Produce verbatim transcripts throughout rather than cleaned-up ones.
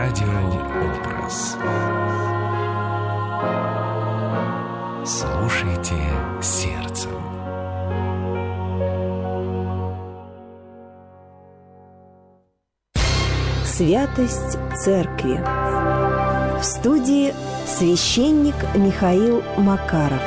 Радиообраз. Слушайте сердцем. Святость Церкви. В студии священник Михаил Макаров.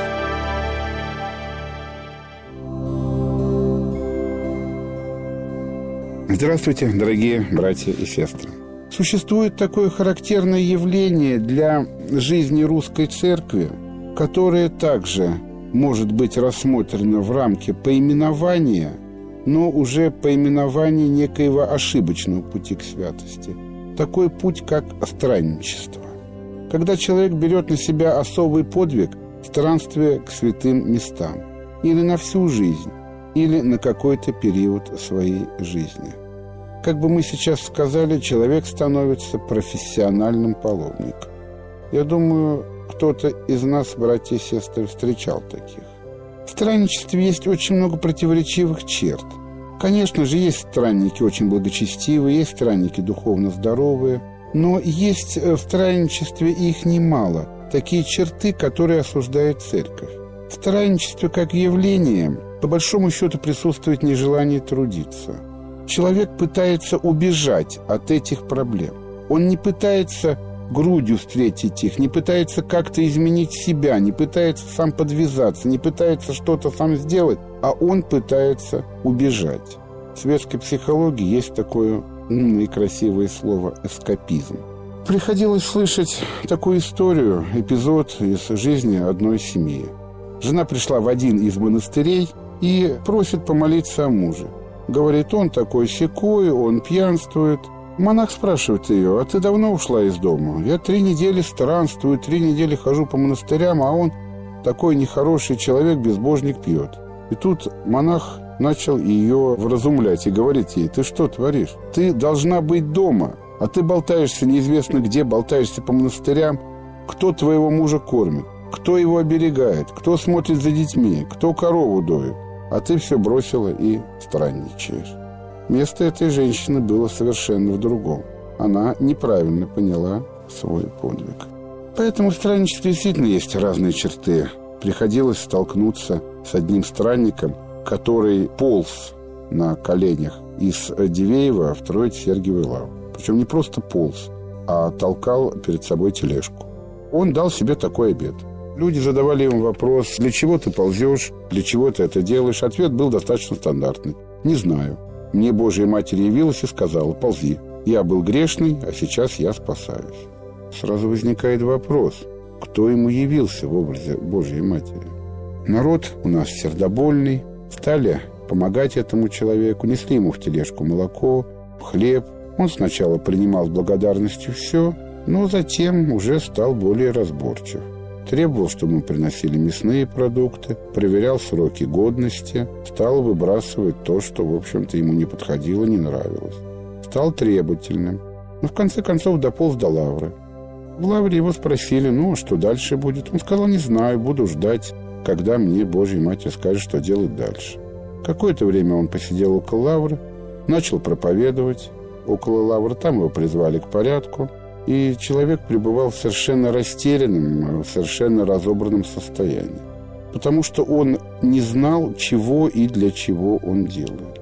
Здравствуйте, дорогие братья и сестры. Существует такое характерное явление для жизни русской церкви, которое также может быть рассмотрено в рамке поименования, но уже поименования некоего ошибочного пути к святости. Такой путь, как странничество. Когда человек берет на себя особый подвиг странствия к святым местам, или на всю жизнь, или на какой-то период своей жизни. Как бы мы сейчас сказали, человек становится профессиональным паломником. Я думаю, кто-то из нас, братья и сестры, встречал таких. В странничестве есть очень много противоречивых черт. Конечно же, есть странники очень благочестивые, есть странники духовно здоровые, но есть в странничестве их немало, такие черты, которые осуждает церковь. В странничестве как явление, по большому счету, присутствует нежелание трудиться. Человек пытается убежать от этих проблем. Он не пытается грудью встретить их, не пытается как-то изменить себя, не пытается сам подвязаться, не пытается что-то сам сделать, а он пытается убежать. В светской психологии есть такое умное и красивое слово «эскапизм». Приходилось слышать такую историю, эпизод из жизни одной семьи. Жена пришла в один из монастырей и просит помолиться о муже. Говорит, он такой-сякой, он пьянствует. Монах спрашивает ее: а ты давно ушла из дома? Я три недели странствую, три недели хожу по монастырям, а он такой нехороший человек, безбожник, пьет. И тут монах начал ее вразумлять и говорит ей: ты что творишь? Ты должна быть дома, а ты болтаешься неизвестно где, болтаешься по монастырям. Кто твоего мужа кормит? Кто его оберегает? Кто смотрит за детьми? Кто корову доит? А ты все бросила и странничаешь. Место этой женщины было совершенно в другом. Она неправильно поняла свой подвиг. Поэтому в странничестве действительно есть разные черты. Приходилось столкнуться с одним странником, который полз на коленях из Дивеева в Троице-Сергиевой лавры. Причем не просто полз, а толкал перед собой тележку. Он дал себе такой обет. Люди задавали ему вопрос: для чего ты ползешь, для чего ты это делаешь? Ответ был достаточно стандартный: не знаю. Мне Божья Матерь явилась и сказала: ползи. Я был грешный, а сейчас я спасаюсь. Сразу возникает вопрос: кто ему явился в образе Божьей Матери? Народ у нас сердобольный, стали помогать этому человеку, несли ему в тележку молоко, хлеб. Он сначала принимал с благодарностью все, но затем уже стал более разборчив. Требовал, чтобы мы приносили мясные продукты, проверял сроки годности, стал выбрасывать то, что, в общем-то, ему не подходило, не нравилось. Стал требовательным, но в конце концов дополз до лавры. В лавре его спросили: ну, что дальше будет? Он сказал: не знаю, буду ждать, когда мне Божья Матерь скажет, что делать дальше. Какое-то время он посидел около лавры, начал проповедовать. Около лавры там его призвали к порядку. И человек пребывал в совершенно растерянном, в совершенно разобранном состоянии. Потому что он не знал, чего и для чего он делает.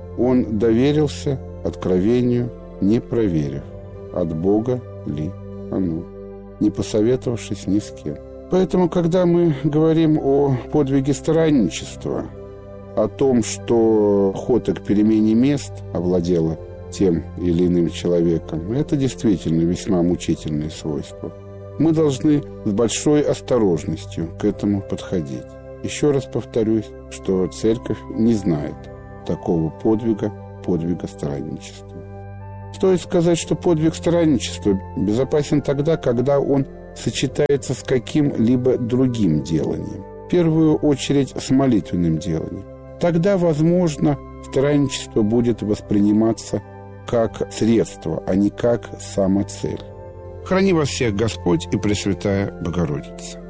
Он доверился откровению, не проверив, от Бога ли оно, не посоветовавшись ни с кем. Поэтому, когда мы говорим о подвиге странничества, о том, что охота к перемене мест овладела тем или иным человеком, это действительно весьма мучительное свойство. Мы должны с большой осторожностью к этому подходить. Еще раз повторюсь, что церковь не знает такого подвига, подвига странничества. Стоит сказать, что подвиг странничества безопасен тогда, когда он сочетается с каким-либо другим деланием. В первую очередь с молитвенным деланием. Тогда, возможно, странничество будет восприниматься как средство, а не как самоцель. Храни вас всех Господь и Пресвятая Богородица.